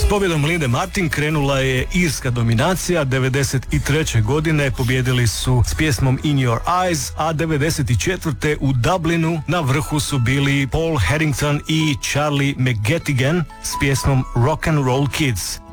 Pobjedom Linde Martin krenula je irska dominacija. 93. godine pobjedili su s pjesmom In Your Eyes, a 94. u Dublinu na vrhu su bili Paul Harrington i Charlie McGettigan s pjesmom Rock and Roll Kids.